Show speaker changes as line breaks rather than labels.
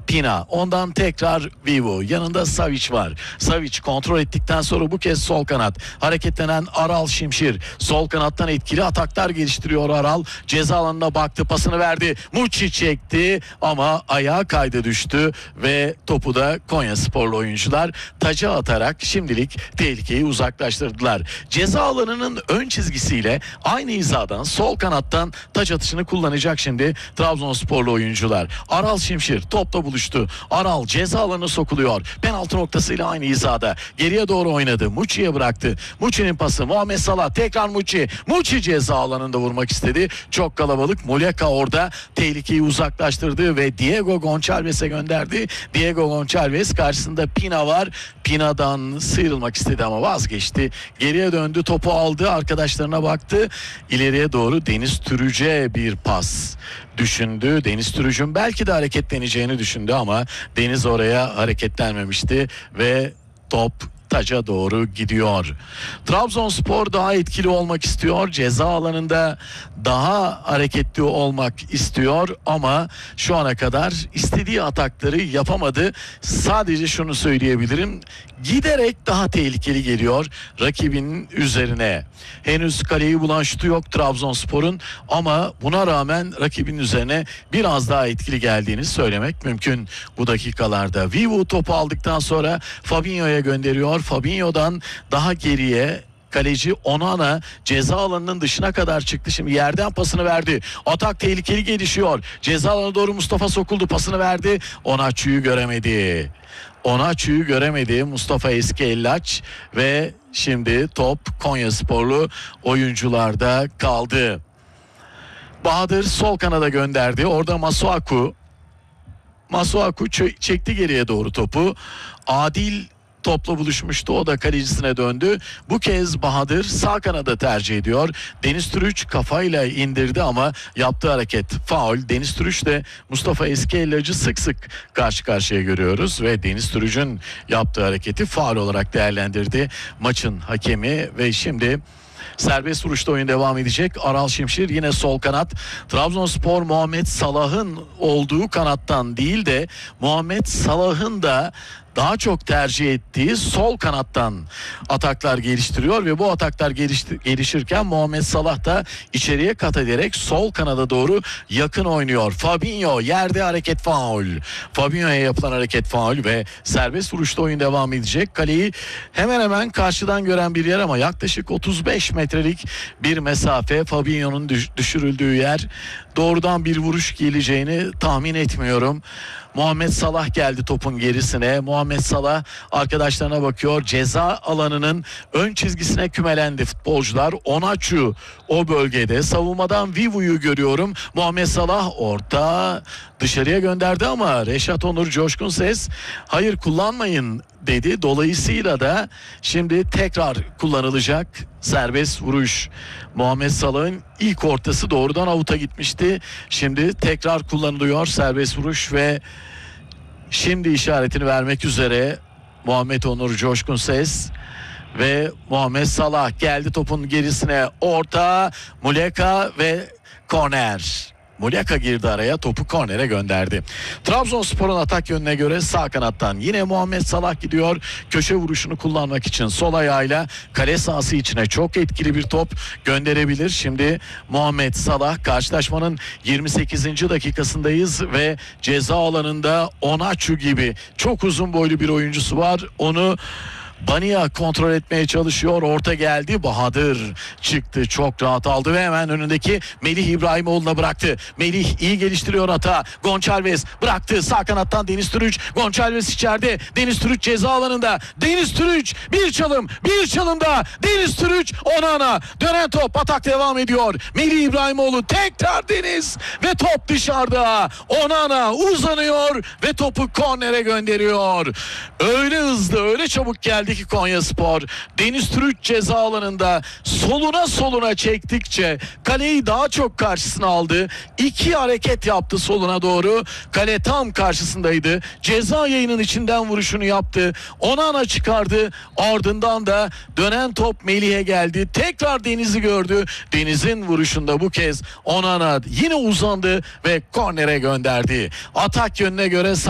Pina. Ondan tekrar Vivu. Yanında Savic var. Savic kontrol ettikten sonra bu kez sol kanat. Hareketlenen Aral Şimşir. Sol kanattan etkili ataklar geliştiriyor Aral. Ceza alanına baktı, pasını verdi. Muçi çekti ama ayağa kaydı, düştü ve topu da Konyasporlu oyuncular taca atarak şimdilik tehlikeyi uzaklaştırdılar. Ceza alanının ön çizgisiyle aynı hizadan sol kanattan taç atışını kullanacak şimdi Trabzonsporlu oyuncular. Aral Şimşir topla buluştu. Aral ceza alanına sokuluyor. Penaltı noktasıyla aynı hizada. Geriye doğru oynadı. Muçi'ye bıraktı. Muçi'nin pası. Muhammed Salah tekrar Muçi. Muçi ceza alanında vurmak istedi. Çok kalabalık. Muleka orada tehlikeyi uzaklaştırdı ve Diego Gonçalves'e gönderdi. Diego Gonçalves karşısında Pina var. Pina'dan sıyrılmak istedi ama vazgeçti. Geriye döndü. Topu aldı. Arkadaşlarına baktı. İleriye doğru Deniz Türüc'e bir pas düşündü. Deniz Türüc'ün belki de hareketleneceğini düşündü ama Deniz oraya hareketlenmemişti ve top taca doğru gidiyor. Trabzonspor daha etkili olmak istiyor. Ceza alanında daha hareketli olmak istiyor ama şu ana kadar istediği atakları yapamadı. Sadece şunu söyleyebilirim. Giderek daha tehlikeli geliyor rakibinin üzerine. Henüz kaleyi bulan şutu yok Trabzonspor'un ama buna rağmen rakibin üzerine biraz daha etkili geldiğini söylemek mümkün bu dakikalarda. Vivu topu aldıktan sonra Fabinho'ya gönderiyor. Fabinho'dan daha geriye kaleci Onana ceza alanının dışına kadar çıktı. Şimdi yerden pasını verdi. Atak tehlikeli gelişiyor. Ceza alanına doğru Mustafa sokuldu. Pasını verdi. Onaçu'yu göremedi. Onaçu'yu göremedi Mustafa Eskellaç ve şimdi top Konyasporlu oyuncularda kaldı. Bahadır sol kanada gönderdi. Orada Masuaku çekti geriye doğru topu. Adil topla buluşmuştu. O da kalecisine döndü. Bu kez Bahadır sağ kanada tercih ediyor. Deniz Türüç kafayla indirdi ama yaptığı hareket faul. Deniz Türüç de Mustafa Eskellacı sık sık karşı karşıya görüyoruz ve Deniz Türüç'ün yaptığı hareketi faul olarak değerlendirdi maçın hakemi ve şimdi serbest vuruşta oyun devam edecek. Aral Şimşir yine sol kanat. Trabzonspor Muhammed Salah'ın olduğu kanattan değil de Muhammed Salah'ın da daha çok tercih ettiği sol kanattan ataklar geliştiriyor ve bu ataklar gelişirken Muhammed Salah da içeriye kat ederek sol kanada doğru yakın oynuyor. Fabinho yerde hareket faul. Fabinho'ya yapılan hareket faul ve serbest vuruşta oyun devam edecek. Kaleyi hemen hemen karşıdan gören bir yer ama yaklaşık 35 metrelik bir mesafe. Fabinho'nun düşürüldüğü yer. Doğrudan bir vuruş geleceğini tahmin etmiyorum. Muhammed Salah geldi topun gerisine. Muhammed Salah arkadaşlarına bakıyor. Ceza alanının ön çizgisine kümelendi futbolcular. Onaçu o bölgede. Savunmadan Vivu'yu görüyorum. Muhammed Salah orta dışarıya gönderdi ama Reşat Onur coşkun ses hayır kullanmayın dedi. Dolayısıyla da şimdi tekrar kullanılacak serbest vuruş. Muhammed Salah'ın ilk ortası doğrudan avuta gitmişti. Şimdi tekrar kullanılıyor serbest vuruş ve şimdi işaretini vermek üzere Muhammed Onur coşkun ses ve Muhammed Salah geldi topun gerisine, orta Muleka ve korner. Muleka girdi araya, topu kornere gönderdi. Trabzonspor'un atak yönüne göre sağ kanattan yine Muhammed Salah gidiyor. Köşe vuruşunu kullanmak için sol ayağıyla kale sahası içine çok etkili bir top gönderebilir. Şimdi Muhammed Salah, karşılaşmanın 28. dakikasındayız ve ceza alanında Onaçu gibi çok uzun boylu bir oyuncusu var. Onu Bania kontrol etmeye çalışıyor. Orta geldi. Bahadır çıktı. Çok rahat aldı ve hemen önündeki Melih İbrahimoğlu'na bıraktı. Melih iyi geliştiriyor hata. Gonçalves bıraktı. Sağ kanattan Deniz Türüç. Gonçalves içeride. Deniz Türüç ceza alanında. Deniz Türüç bir çalım daha. Deniz Türüç Onana. Dönen top, atak devam ediyor. Melih İbrahimoğlu tekrar Deniz ve top dışarıda. Onana uzanıyor ve topu kornere gönderiyor. Öyle hızlı, öyle çabuk geldi ki Konyaspor. Deniz Türüç ceza alanında soluna çektikçe kaleyi daha çok karşısına aldı. İki hareket yaptı soluna doğru. Kale tam karşısındaydı. Ceza yayının içinden vuruşunu yaptı. Onana çıkardı. Ardından da dönen top Melih'e geldi. Tekrar Deniz'i gördü. Deniz'in vuruşunda bu kez Onana yine uzandı ve kornere gönderdi. Atak yönüne göre